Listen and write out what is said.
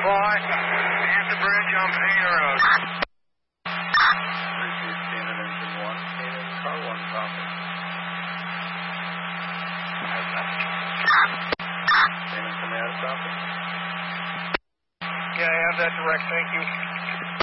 Boy, at the bridge on Payne Road. Received Cannon Engine 1, Cannon Car 1 copy. Cannon Command copy. Yeah, I have that direct, thank you.